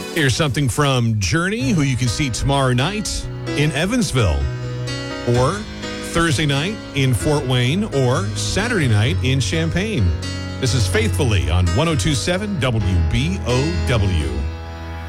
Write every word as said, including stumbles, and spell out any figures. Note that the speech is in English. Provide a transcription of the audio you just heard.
Here's something from Journey, who you can see tomorrow night in Evansville, or Thursday night in Fort Wayne, or Saturday night in Champaign. This is Faithfully on one oh two point seven W B O W.